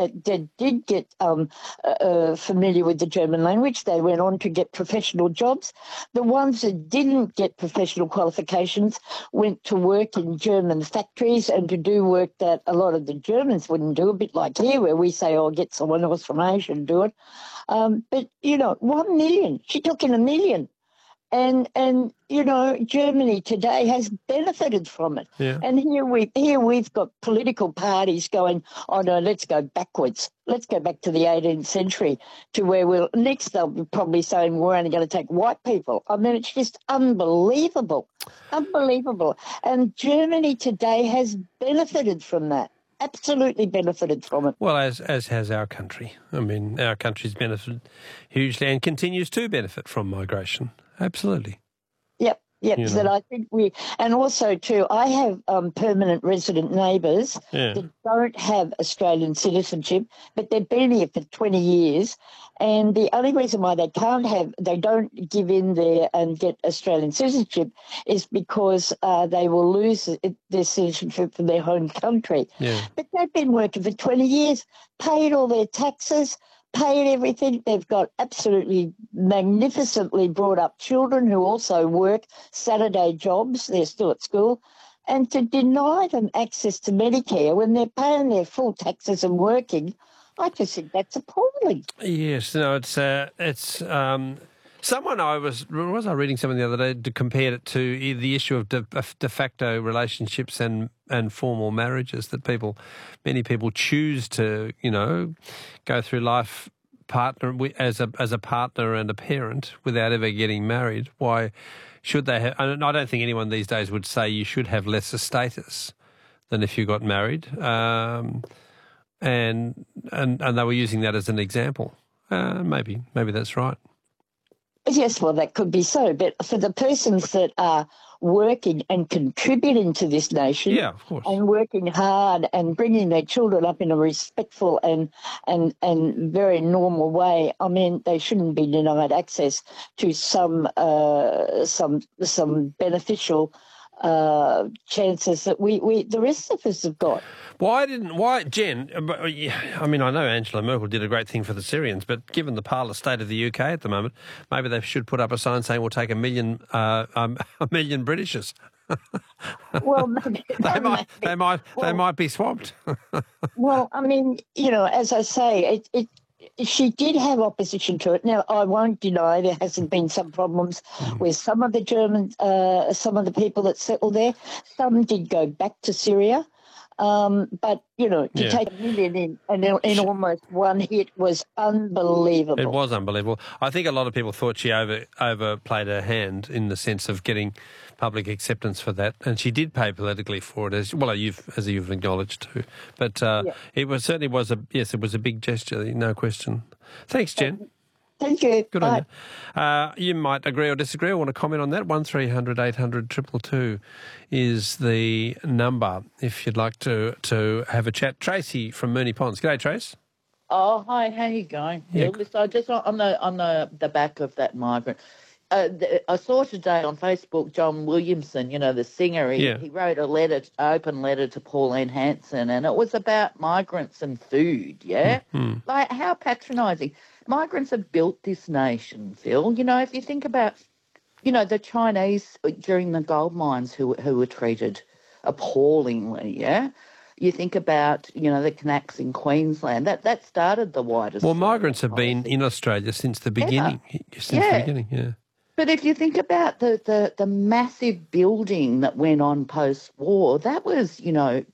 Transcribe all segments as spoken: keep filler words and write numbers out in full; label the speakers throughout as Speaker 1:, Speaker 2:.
Speaker 1: that, that did get um, uh, familiar with the German language, they went on to get professional jobs. The ones that didn't get professional qualifications went to work in German factories and to do work that a lot of the Germans wouldn't do, a bit like here where we say, oh, get someone else from Asia to do it. Um, but, you know, one million. She took in a million. And, and you know, Germany today has benefited from it.
Speaker 2: Yeah.
Speaker 1: And here, we, here we've got political parties going, oh, no, let's go backwards. Let's go back to the eighteenth century to where we'll, next they'll be probably saying we're only going to take white people. I mean, it's just unbelievable, unbelievable. And Germany today has benefited from that. Absolutely benefited from it.
Speaker 2: Well, as as has our country. I mean, our country's benefited hugely and continues to benefit from migration. Absolutely.
Speaker 1: Yep, yep.
Speaker 2: You know.
Speaker 1: But I think we, and also too, I have um, permanent resident neighbours
Speaker 2: Yeah.
Speaker 1: that don't have Australian citizenship, but they've been here for twenty years. And the only reason why they can't have, they don't give in there and get Australian citizenship is because uh, they will lose it, their citizenship for their home country.
Speaker 2: Yeah.
Speaker 1: But they've been working for twenty years, paid all their taxes, paid everything. They've got absolutely magnificently brought up children who also work Saturday jobs. They're still at school. And to deny them access to Medicare when they're paying their full taxes and working, I just think that's appalling.
Speaker 2: Yes, no, it's uh, it's um, someone I was was I reading something the other day to compare it to the issue of de, of de facto relationships and and formal marriages that people, many people choose to you know go through life partner as a as a partner and a parent without ever getting married. Why should they have? I don't think anyone these days would say you should have lesser status than if you got married. Um, And, and and they were using that as an example. Uh, maybe, maybe that's right.
Speaker 1: Yes, well, that could be so. But for the persons that are working and contributing to this nation,
Speaker 2: Yeah, of course.
Speaker 1: and working hard and bringing their children up in a respectful and and and very normal way, I mean, they shouldn't be denied access to some uh, some some beneficial uh, chances that we, we the rest of us have got.
Speaker 2: Why didn't, why, Jen, I mean, I know Angela Merkel did a great thing for the Syrians, but given the parlous state of the U K at the moment, maybe they should put up a sign saying we'll take a million, uh, um, a million Britishers.
Speaker 1: Well, maybe,
Speaker 2: they might,
Speaker 1: maybe.
Speaker 2: they might,
Speaker 1: well,
Speaker 2: they might be swamped.
Speaker 1: Well, I mean, you know, as I say, it, it she did have opposition to it. Now, I won't deny there hasn't been some problems mm. with some of the German, uh, some of the people that settled there. Some did go back to Syria. Um, but, you know, to
Speaker 2: yeah.
Speaker 1: take a million in, and in, in almost one hit was unbelievable.
Speaker 2: It was unbelievable. I think a lot of people thought she over overplayed her hand in the sense of getting public acceptance for that, and she did pay politically for it, as well, you've, as you've acknowledged too. But uh, yeah. it was certainly was a yes, it was a big gesture, no question. Thanks, Jen.
Speaker 1: Um, Thank you.
Speaker 2: Good
Speaker 1: Bye.
Speaker 2: on you. Uh, you might agree or disagree. I want to comment on that. One three hundred eight hundred two two two is the number if you'd like to to have a chat. Tracy from Moonee Ponds. G'day, Trace.
Speaker 3: Oh, hi. How you going?
Speaker 2: Yeah.
Speaker 3: So just on the on the the back of that migrant. Uh, the, I saw today on Facebook John Williamson, you know, the singer, he,
Speaker 2: yeah.
Speaker 3: he wrote a letter, open letter to Pauline Hanson, and it was about migrants and food, yeah?
Speaker 2: Mm-hmm.
Speaker 3: Like, how patronising. Migrants have built this nation, Phil. You know, if you think about, you know, the Chinese during the gold mines who, who were treated appallingly, yeah? You think about, you know, the Kanaks in Queensland. That that started the widest.
Speaker 2: Well, migrants have been in Australia since the beginning. Yeah. Since
Speaker 3: yeah.
Speaker 2: the beginning, yeah.
Speaker 3: But if you think about the, the, the massive building that went on post-war, that was, you know,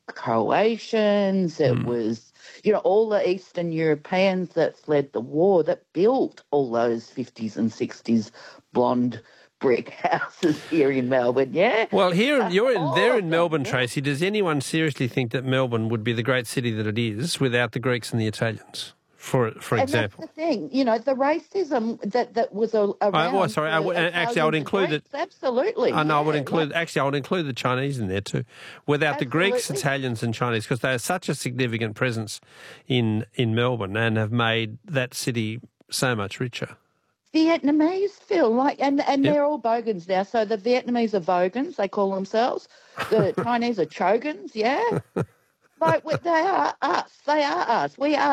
Speaker 3: Croatians, it mm. was, you know, all the Eastern Europeans that fled the war that built all those fifties and sixties blonde brick houses here in Melbourne, yeah?
Speaker 2: Well, here you're in, there in Melbourne, Tracy. Does anyone seriously think that Melbourne would be the great city that it is without the Greeks and the Italians? For for
Speaker 3: and
Speaker 2: example,
Speaker 3: that's the thing, you know, the racism that, that was a, around.
Speaker 2: Oh, well, sorry, I w- actually, I would include it.
Speaker 3: Absolutely,
Speaker 2: I know,
Speaker 3: yeah,
Speaker 2: I would include.
Speaker 3: like,
Speaker 2: actually, I would include the Chinese in there too. Without
Speaker 3: absolutely.
Speaker 2: the Greeks, Italians, and Chinese, because they are such a significant presence in in Melbourne and have made that city so much richer.
Speaker 3: Vietnamese, Phil, like, and, and
Speaker 2: yep.
Speaker 3: they're all Bogans now. So the Vietnamese are Vogans, they call themselves. The Chinese are Chogans, yeah. Like, they are us. They are us. We are